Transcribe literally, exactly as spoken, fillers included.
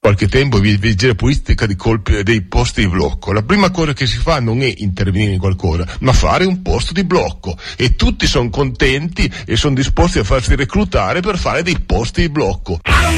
qualche tempo di vigile pulistica di colpi dei posti di blocco. La prima cosa che si fa non è intervenire in qualcosa, ma fare un posto di blocco, e tutti sono contenti e sono disposti a farsi reclutare per fare dei posti di blocco.